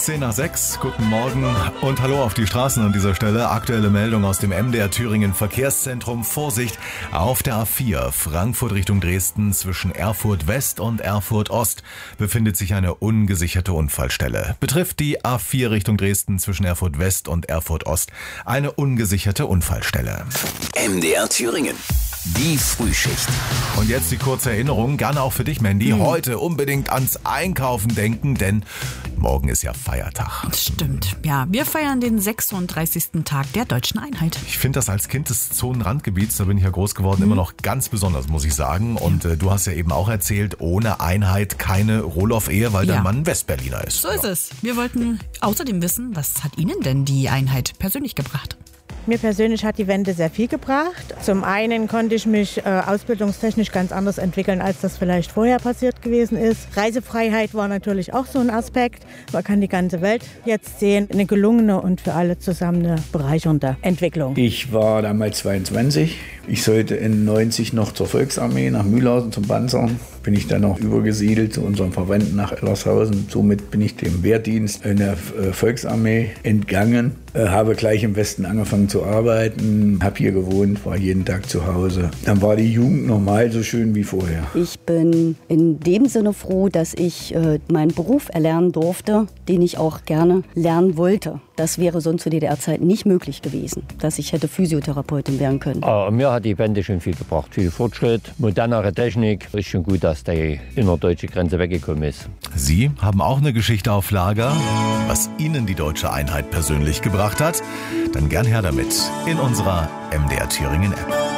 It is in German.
6:10. Guten Morgen und hallo auf die Straßen an dieser Stelle. Aktuelle Meldung aus dem MDR Thüringen Verkehrszentrum. Vorsicht auf der A4 Frankfurt Richtung Dresden zwischen Erfurt West und Erfurt Ost befindet sich eine ungesicherte Unfallstelle. Betrifft die A4 Richtung Dresden zwischen Erfurt West und Erfurt Ost eine ungesicherte Unfallstelle. MDR Thüringen. Die Frühschicht. Und jetzt die kurze Erinnerung, gerne auch für dich, Mandy. Heute unbedingt ans Einkaufen denken, denn morgen ist ja Feiertag. Stimmt, ja. Wir feiern den 36. Tag der Deutschen Einheit. Ich finde das als Kind des Zonenrandgebiets, da bin ich ja groß geworden, immer noch ganz besonders, muss ich sagen. Und du hast ja eben auch erzählt, ohne Einheit keine Rohloff-Ehe, weil dein Mann Westberliner ist. So ist es. Wir wollten außerdem wissen, was hat Ihnen denn die Einheit persönlich gebracht? Mir persönlich hat die Wende sehr viel gebracht. Zum einen konnte ich mich ausbildungstechnisch ganz anders entwickeln, als das vielleicht vorher passiert gewesen ist. Reisefreiheit war natürlich auch so ein Aspekt. Man kann die ganze Welt jetzt sehen. Eine gelungene und für alle zusammen eine bereichernde Entwicklung. Ich war damals 22. Ich sollte in 90 noch zur Volksarmee nach Mühlhausen zum Panzern. Bin ich dann noch übergesiedelt zu unseren Verwandten nach Ellershausen. Somit bin ich dem Wehrdienst in der Volksarmee entgangen. Habe gleich im Westen angefangen zu arbeiten, habe hier gewohnt, war jeden Tag zu Hause. Dann war die Jugend normal so schön wie vorher. Ich bin in dem Sinne froh, dass ich meinen Beruf erlernen durfte, den ich auch gerne lernen wollte. Das wäre sonst zu DDR-Zeiten nicht möglich gewesen, dass ich hätte Physiotherapeutin werden können. Mir hat die Wende schon viel gebracht. Viel Fortschritt, modernere Technik. Ist schon gut, dass die innerdeutsche Grenze weggekommen ist. Sie haben auch eine Geschichte auf Lager, was Ihnen die deutsche Einheit persönlich gebracht hat. Dann gern her damit in unserer MDR Thüringen App.